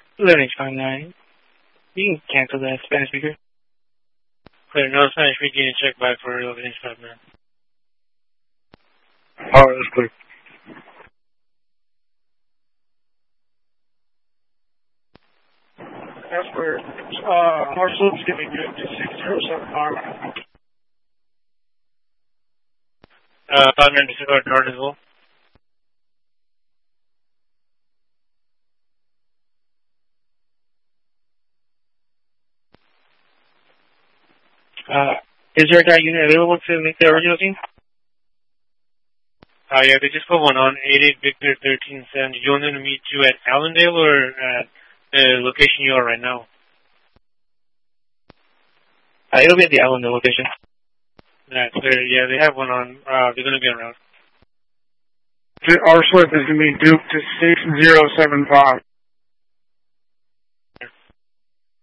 Linux 59. You can cancel that Spanish speaker. Clear, no Spanish speaking, check back for Linux 59. Alright, that's clear. That's where North Slope's giving you to 607 Harmon. 596 North as well. Is there a guy unit available to make the original scene? Yeah, they just put one on 88 Victor 1370. Do you want them to meet you at Allendale or at the location you are right now? It'll be at the Allendale location. That's clear. Yeah, they have one on. They're going to be around. Our slip is going to be Duke to 6075.